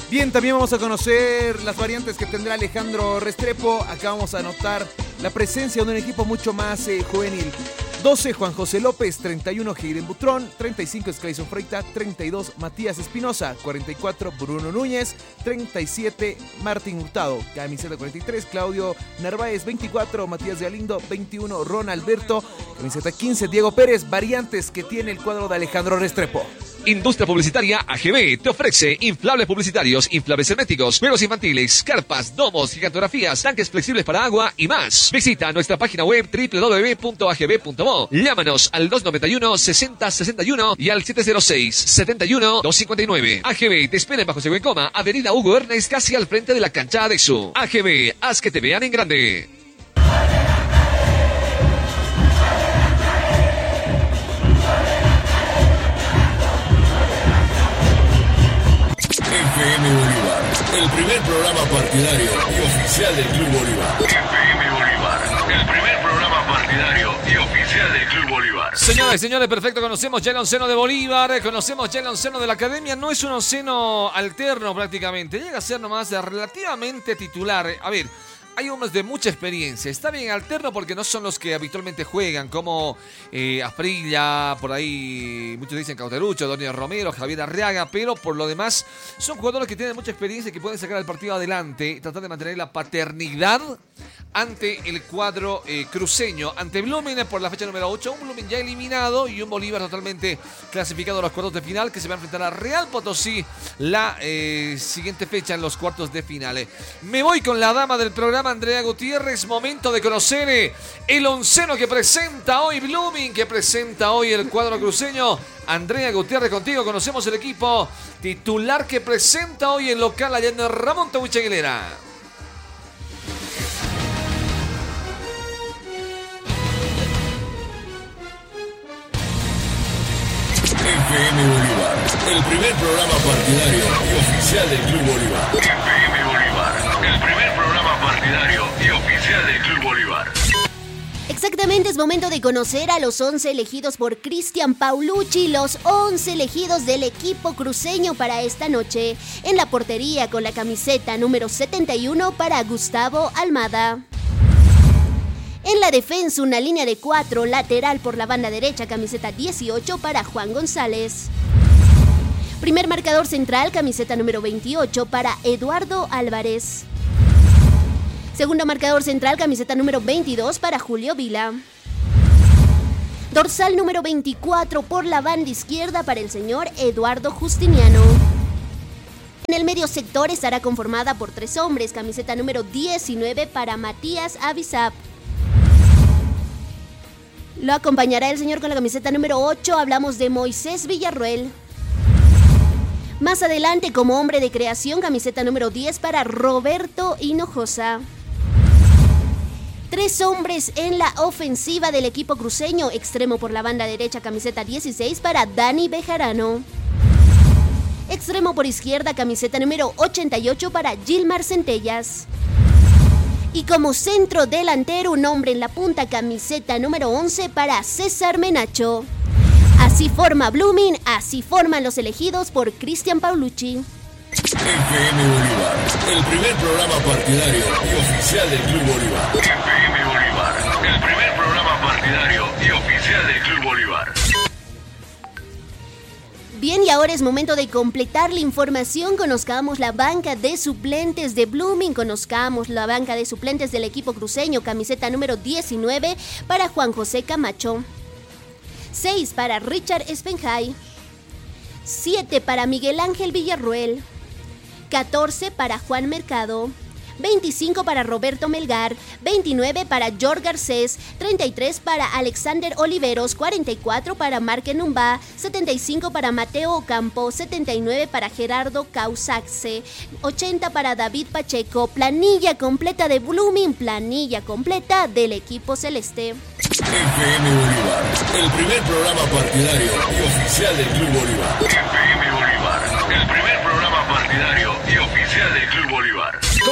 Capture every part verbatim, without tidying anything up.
Bien, también vamos a conocer las variantes que tendrá Alejandro Restrepo. Acá vamos a notar la presencia de un equipo mucho más eh, juvenil. doce, Juan José López. Treinta y uno, Heiren Butrón. Treinta y cinco, Clayson Freita. Treinta y dos, Matías Espinosa. Cuarenta y cuatro, Bruno Núñez. Treinta y siete, Martín Hurtado. Camiseta cuarenta y tres, Claudio Narváez. Veinticuatro, Matías de Alindo. Veintiuno, Ron Alberto. Camiseta quince, Diego Pérez. Variantes que tiene el cuadro de Alejandro Restrepo. Industria Publicitaria A G B te ofrece inflables publicitarios, inflables herméticos, juegos infantiles, carpas, domos, gigantografías, tanques flexibles para agua y más. Visita nuestra página web doble u doble u doble u punto a g b punto mo. Llámanos al dos noventa y uno, sesenta sesenta y uno y al siete cero seis, setenta y uno, doscientos cincuenta y nueve. A G B te espera en Bajo Segundo Coma, Avenida Hugo Ernest, casi al frente de la cancha Adexo. A G B, haz que te vean en grande. F M Bolívar, el primer programa partidario y oficial del Club Bolívar. F M Bolívar, el primer programa partidario y oficial del Club Bolívar. Señores y señores, perfecto, conocemos ya el onceno de Bolívar, conocemos ya el onceno de la Academia. No es un onceno alterno prácticamente, llega a ser nomás relativamente titular. A ver, hay hombres de mucha experiencia. Está bien alterno porque no son los que habitualmente juegan, como eh, Asprilla, por ahí muchos dicen Cauterucho, Donio Romero, Javier Arriaga, pero por lo demás son jugadores que tienen mucha experiencia y que pueden sacar el partido adelante y tratar de mantener la paternidad ante el cuadro eh, cruceño, ante Blooming por la fecha número ocho, un Blooming ya eliminado y un Bolívar totalmente clasificado a los cuartos de final, que se va a enfrentar a Real Potosí la eh, siguiente fecha en los cuartos de final. Me voy con la dama del programa, Andrea Gutiérrez. Momento de conocer eh, el onceno que presenta hoy Blooming, que presenta hoy el cuadro cruceño. Andrea Gutiérrez, contigo conocemos el equipo titular que presenta hoy el local allá en Ramón Tawich Aguilera. F M Bolívar, el primer programa partidario y oficial del Club Bolívar. F M Bolívar, el primer programa partidario y oficial del Club Bolívar. Exactamente, es momento de conocer a los once elegidos por Cristian Paulucci, los once elegidos del equipo cruceño para esta noche. En la portería con la camiseta número setenta y uno para Gustavo Almada. En la defensa, una línea de cuatro, lateral por la banda derecha, camiseta dieciocho para Juan González. Primer marcador central, camiseta número veintiocho para Eduardo Álvarez. Segundo marcador central, camiseta número veintidós para Julio Vila. Dorsal número veinticuatro por la banda izquierda para el señor Eduardo Justiniano. En el medio sector estará conformada por tres hombres, camiseta número diecinueve para Matías Avisap. Lo acompañará el señor con la camiseta número ocho, hablamos de Moisés Villarruel. Más adelante, como hombre de creación, camiseta número diez para Roberto Hinojosa. Tres hombres en la ofensiva del equipo cruceño, extremo por la banda derecha, camiseta dieciséis para Dani Bejarano. Extremo por izquierda, camiseta número ochenta y ocho para Gilmar Centellas. Y como centro delantero, un hombre en la punta, camiseta número once para César Menacho. Así forma Blooming, así forman los elegidos por Cristian Paulucci. F M Bolívar, el primer programa partidario y oficial del Club Bolívar. F M Bolívar, el primer programa partidario y oficial del Club Bolívar. Bien, y ahora es momento de completar la información. Conozcamos la banca de suplentes de Blooming, conozcamos la banca de suplentes del equipo cruceño, camiseta número diecinueve para Juan José Camacho. seis para Richard Spenjay. siete para Miguel Ángel Villarruel. catorce para Juan Mercado. veinticinco para Roberto Melgar, veintinueve para George Garcés, treinta y tres para Alexander Oliveros, cuarenta y cuatro para Marque Numba, setenta y cinco para Mateo Ocampo, setenta y nueve para Gerardo Causaxe, ochenta para David Pacheco. Planilla completa de Blooming, planilla completa del equipo celeste. F M Bolívar, el primer programa partidario y oficial del Club Bolívar. F M Bolívar, el primer programa partidario y oficial del Club Bolívar.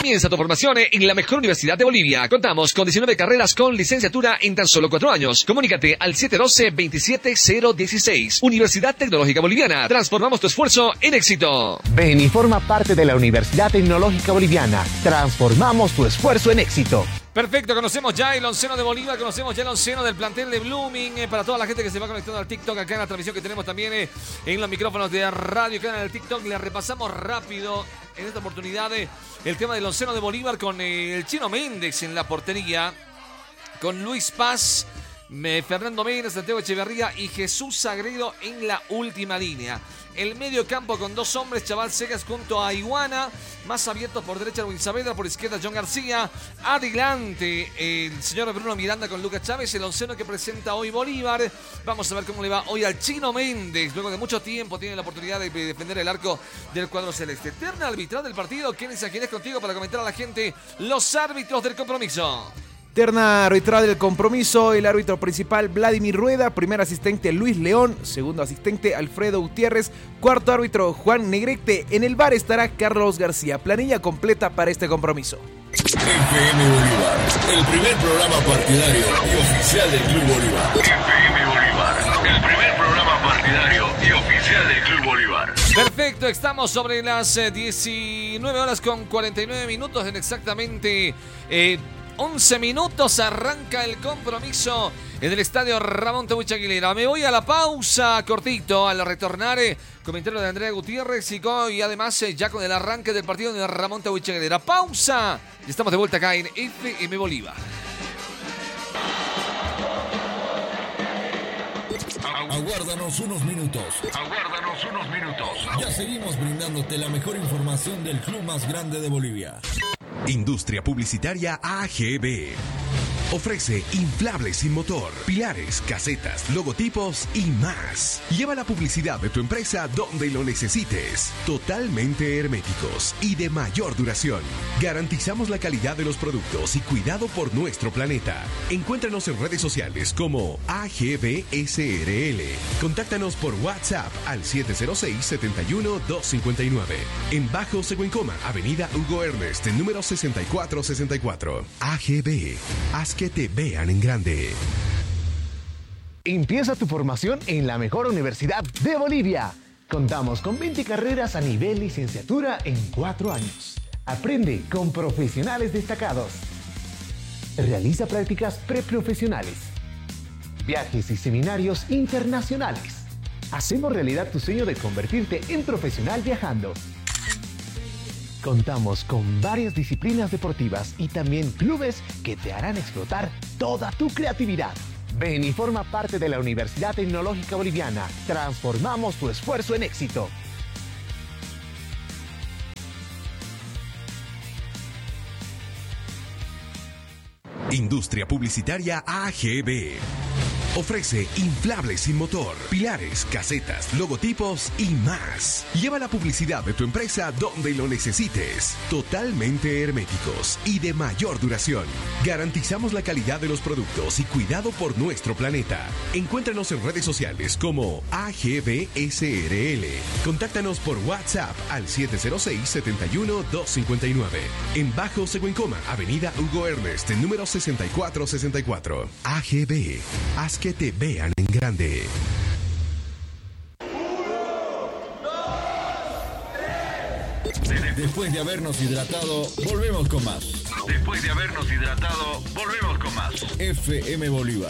Comienza tu formación en la mejor universidad de Bolivia. Contamos con diecinueve carreras con licenciatura en tan solo cuatro años. Comunícate al siete uno dos, veintisiete cero dieciséis. Universidad Tecnológica Boliviana. Transformamos tu esfuerzo en éxito. Ven y forma parte de la Universidad Tecnológica Boliviana. Transformamos tu esfuerzo en éxito. Perfecto, conocemos ya el onceno de Bolívar, conocemos ya el onceno del plantel de Blooming. Eh, para toda la gente que se va conectando al TikTok, acá en la transmisión que tenemos también eh, en los micrófonos de radio, que en el TikTok, le repasamos rápido en esta oportunidad eh, el tema del onceno de Bolívar con eh, el Chino Méndez en la portería, con Luis Paz, eh, Fernando Mena, Santiago Echeverría y Jesús Sagredo en la última línea. El medio campo con dos hombres, Chaval Segas junto a Iguana, más abiertos por derecha Luis Saavedra, por izquierda John García, adelante el señor Bruno Miranda con Lucas Chávez, el onceno que presenta hoy Bolívar. Vamos a ver cómo le va hoy al Chino Méndez, luego de mucho tiempo tiene la oportunidad de defender el arco del cuadro celeste. Terna arbitral del partido, ¿quién es a quién es contigo para comentar a la gente los árbitros del compromiso? Terna arbitral del compromiso, el árbitro principal Vladimir Rueda, primer asistente Luis León, segundo asistente Alfredo Gutiérrez, cuarto árbitro Juan Negrete, en el V A R estará Carlos García. Planilla completa para este compromiso. F M Bolívar, el primer programa partidario y oficial del Club Bolívar. F M Bolívar, el primer programa partidario y oficial del Club Bolívar. Perfecto, estamos sobre las eh, diecinueve horas con cuarenta y nueve minutos en exactamente... Eh, once minutos, arranca el compromiso en el estadio Ramón Tahuichi Aguilera. Me voy a la pausa cortito al retornar. Eh, comentario de Andrea Gutiérrez y, con, y además eh, ya con el arranque del partido de Ramón Tahuichi Aguilera. Pausa y estamos de vuelta acá en F M Bolívar. Aguárdanos unos minutos. Aguárdanos unos minutos. Ya seguimos brindándote la mejor información del club más grande de Bolivia. Industria Publicitaria A G B. Ofrece inflables sin motor, pilares, casetas, logotipos y más. Lleva la publicidad de tu empresa donde lo necesites. Totalmente herméticos y de mayor duración. Garantizamos la calidad de los productos y cuidado por nuestro planeta. Encuéntranos en redes sociales como A G B S R L. Contáctanos por WhatsApp al siete cero seis, siete uno, dos cinco nueve. En Bajo Seguencoma, Avenida Hugo Ernest, número sesenta y cuatro sesenta y cuatro. A G B. Haz que te vean en grande. Empieza tu formación en la mejor universidad de Bolivia. Contamos con veinte carreras a nivel licenciatura en cuatro años. Aprende con profesionales destacados. Realiza prácticas preprofesionales. Viajes y seminarios internacionales. Hacemos realidad tu sueño de convertirte en profesional viajando. Contamos con varias disciplinas deportivas y también clubes que te harán explotar toda tu creatividad. Ven y forma parte de la Universidad Tecnológica Boliviana. Transformamos tu esfuerzo en éxito. Industria Publicitaria A G B. Ofrece inflables sin motor, pilares, casetas, logotipos y más. Lleva la publicidad de tu empresa donde lo necesites. Totalmente herméticos y de mayor duración. Garantizamos la calidad de los productos y cuidado por nuestro planeta. Encuéntranos en redes sociales como A G B S R L. Contáctanos por WhatsApp al siete cero seis, siete uno, dos cinco nueve. En Bajo Seguencoma, Avenida Hugo Ernest, número sesenta y cuatro sesenta y cuatro. A G B. Haz que te vean en grande. Después de habernos hidratado, volvemos con más. Después de habernos hidratado, volvemos con más. F M Bolívar.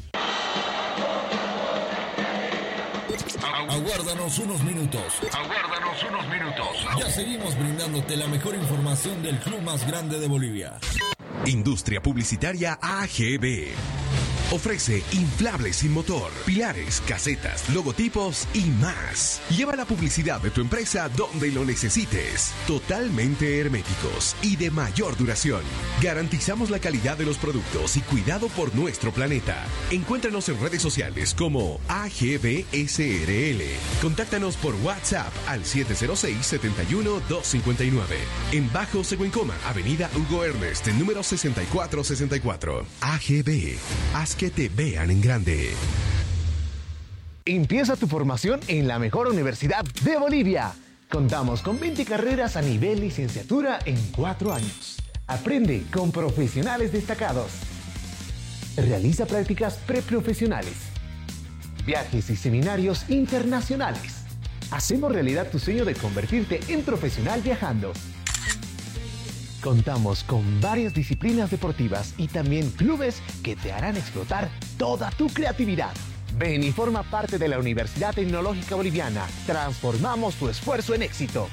Aguárdanos unos minutos. Aguárdanos unos minutos. Ya seguimos brindándote la mejor información del club más grande de Bolivia. Industria Publicitaria A G B. Ofrece inflables sin motor, pilares, casetas, logotipos y más. Lleva la publicidad de tu empresa donde lo necesites. Totalmente herméticos y de mayor duración. Garantizamos la calidad de los productos y cuidado por nuestro planeta. Encuéntranos en redes sociales como A G B S R L. Contáctanos por WhatsApp al siete cero seis, siete uno, dos cinco nueve. En Bajo Seguencoma, Avenida Hugo Ernest, número sesenta y cuatro sesenta y cuatro. A G B. Haz que te vean en grande. Empieza tu formación en la mejor universidad de Bolivia. Contamos con veinte carreras a nivel licenciatura en cuatro años. Aprende con profesionales destacados. Realiza prácticas preprofesionales. Viajes y seminarios internacionales. Hacemos realidad tu sueño de convertirte en profesional viajando. Contamos con varias disciplinas deportivas y también clubes que te harán explotar toda tu creatividad. Ven y forma parte de la Universidad Tecnológica Boliviana. Transformamos tu esfuerzo en éxito.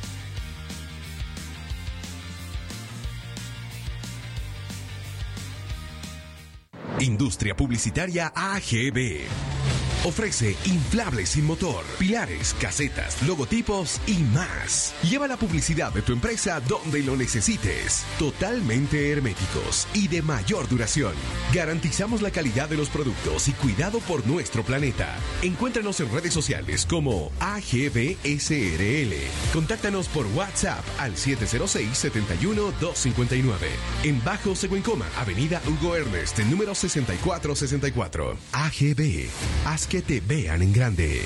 Industria Publicitaria A G B. Ofrece inflables sin motor, pilares, casetas, logotipos y más. Lleva la publicidad de tu empresa donde lo necesites. Totalmente herméticos y de mayor duración. Garantizamos la calidad de los productos y cuidado por nuestro planeta. Encuéntranos en redes sociales como A G B S R L. Contáctanos por WhatsApp al siete cero seis, siete uno, dos cinco nueve. En Bajo Seguencoma, Avenida Hugo Ernest, número sesenta y cuatro sesenta y cuatro. A G B. Haz que te vean en grande.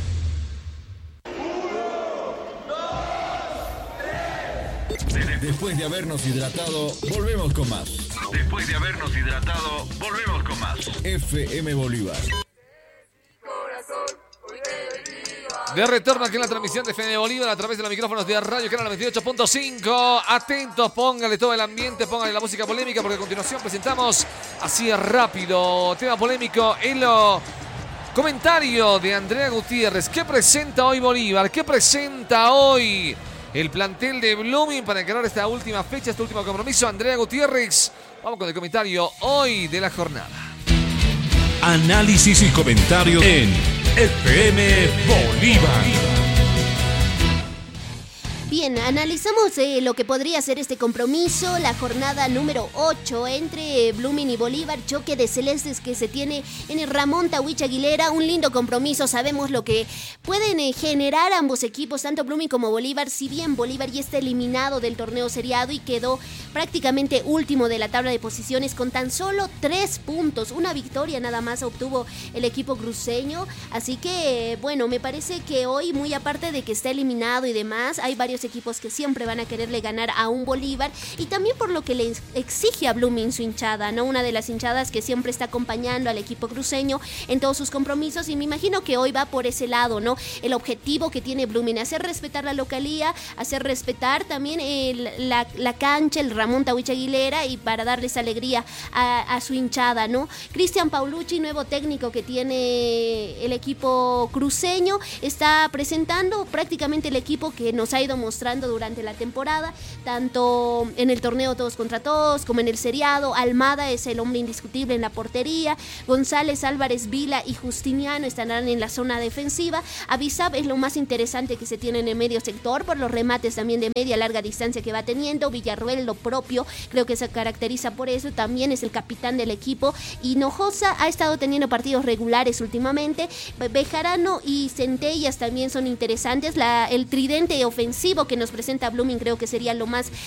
Después de habernos hidratado, volvemos con más. Después de habernos hidratado, volvemos con más. F M Bolívar. De retorno aquí en la transmisión de F M Bolívar a través de los micrófonos de Radio Canal noventa y ocho punto cinco. Atentos, póngale todo el ambiente, póngale la música polémica porque a continuación presentamos así rápido tema polémico en lo comentario de Andrea Gutiérrez. ¿Qué presenta hoy Bolívar? ¿Qué presenta hoy el plantel de Blooming para encarar esta última fecha, este último compromiso? Andrea Gutiérrez, vamos con el comentario hoy de la jornada. Análisis y comentario en F M Bolívar. Bien, analizamos eh, lo que podría ser este compromiso, la jornada número ocho entre eh, Blooming y Bolívar, choque de celestes que se tiene en el Ramón Tawich Aguilera, un lindo compromiso, sabemos lo que pueden eh, generar ambos equipos, tanto Blooming como Bolívar, si bien Bolívar ya está eliminado del torneo seriado y quedó prácticamente último de la tabla de posiciones con tan solo tres puntos, una victoria nada más obtuvo el equipo cruceño, así que eh, bueno, me parece que hoy, muy aparte de que está eliminado y demás, hay varios equipos que siempre van a quererle ganar a un Bolívar y también por lo que le exige a Blooming su hinchada, ¿no? Una de las hinchadas que siempre está acompañando al equipo cruceño en todos sus compromisos y me imagino que hoy va por ese lado, ¿no? El objetivo que tiene Blooming, hacer respetar la localía, hacer respetar también el, la, la cancha, el Ramón Tawich Aguilera y para darles alegría a, a su hinchada, ¿no? Cristian Paulucci, nuevo técnico que tiene el equipo cruceño, está presentando prácticamente el equipo que nos ha ido mostrando durante la temporada, tanto en el torneo todos contra todos como en el seriado. Almada es el hombre indiscutible en la portería, González, Álvarez, Vila y Justiniano estarán en la zona defensiva. Avisab es lo más interesante que se tiene en el medio sector por los remates también de media larga distancia que va teniendo. Villarruel lo propio, creo que se caracteriza por eso, también es el capitán del equipo. Hinojosa ha estado teniendo partidos regulares últimamente. Bejarano y Centellas también son interesantes. La, el tridente ofensivo que nos presenta Blooming creo que sería lo más